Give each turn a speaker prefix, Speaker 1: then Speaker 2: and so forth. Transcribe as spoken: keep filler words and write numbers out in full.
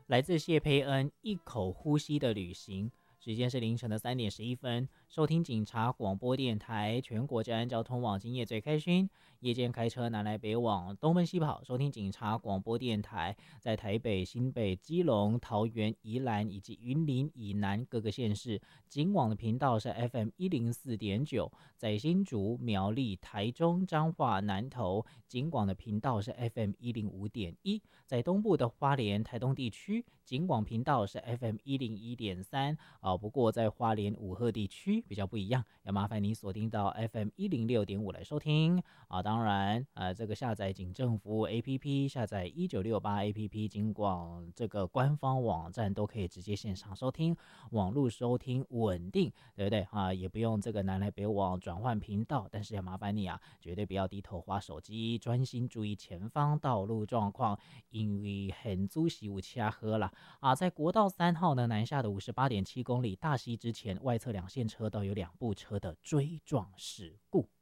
Speaker 1: 来自谢佩恩一口呼吸的旅行。时间是凌晨的三点十一分，收听警察广播电台，全国治安交通网，今夜最开心。夜间开车南来北往，东奔西跑，收听警察广播电台，在台北、新北、基隆、桃园、宜兰以及云林以南各个县市，警网的频道是 F M 一零四点九，在新竹、苗栗、台中、彰化、南投，警广的频道是 F M 一零五点一，在东部的花莲、台东地区，警广频道是 F M 一零一点三。啊，不过在花莲武鹤地区比较不一样，要麻烦你锁定到 F M 一零六点五来收听啊。当然，呃，这个下载警政服务 A P P， 下载一九六八 A P P， 警广这个官方网站都可以直接线上收听，网络收听稳定，对不对啊？也不用这个南来北往转换频道，但是要麻烦你啊，绝对不要低头滑手机，专心注意前方道路状况，因为很足是有车喝了啊。在国道三号呢南下的五十八点七公里大溪之前，外侧两线车道有两部车的追撞事故。